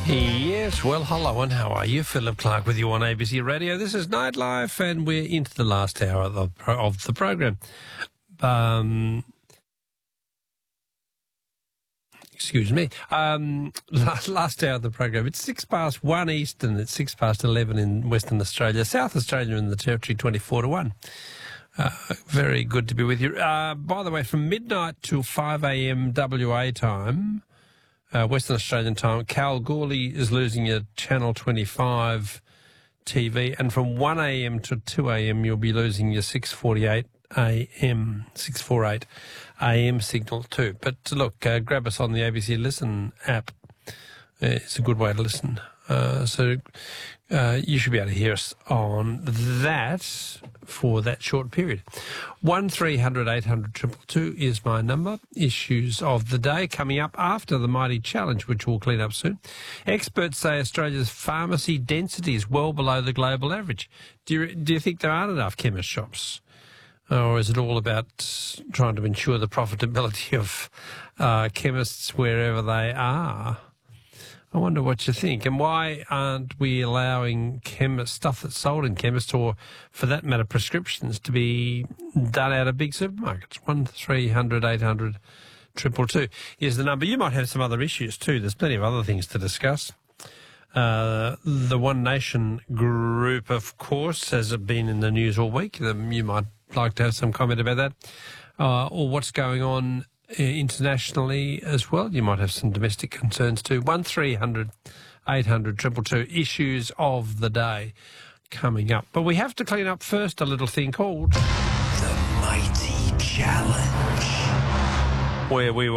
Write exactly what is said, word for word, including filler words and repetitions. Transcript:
Yes, well, hello and how are you? Philip Clark with you on A B C Radio. This is Nightlife and we're into the last hour of the, of the program. Um, excuse me. Um, last, last hour of the program. It's six past one Eastern. It's six past eleven in Western Australia. South Australia in the Territory, twenty-four to one. Uh, very good to be with you. Uh, by the way, from midnight till five a.m. W A time, Uh, Western Australian time, Kalgoorlie is losing your Channel twenty-five T V, and from one a.m. to two a.m. you'll be losing your six forty-eight a.m., six forty-eight a.m. signal too. But look, uh, grab us on the A B C Listen app. Uh, it's a good way to listen. Uh, so uh, you should be able to hear us on that for that short period. one three hundred eight hundred two two two is my number. Issues of the day coming up after the Mighty Challenge, which we'll clean up soon. Experts say Australia's pharmacy density is well below the global average. Do you, do you think there aren't enough chemist shops? Or is it all about trying to ensure the profitability of uh, chemists wherever they are? I wonder what you think. And why aren't we allowing chemist stuff that's sold in chemists, or for that matter prescriptions, to be done out of big supermarkets? one three hundred eight hundred two two two is the number. You might have some other issues too. There's plenty of other things to discuss. Uh, the One Nation group, of course, has been in the news all week. You might like to have some comment about that. Uh, or what's going on internationally as well. You might have some domestic concerns too. one three hundred eight hundred two two two, issues of the day coming up. But we have to clean up first a little thing called The Mighty Challenge, where we